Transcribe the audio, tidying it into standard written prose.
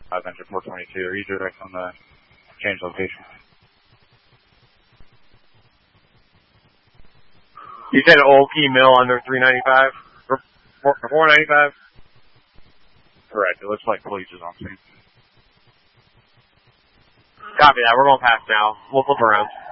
Venture 422, or either direct on the change location. You said old key mill under 395? Or 495? Correct. It looks like police is on scene. Copy that. We're going past now. We'll flip around.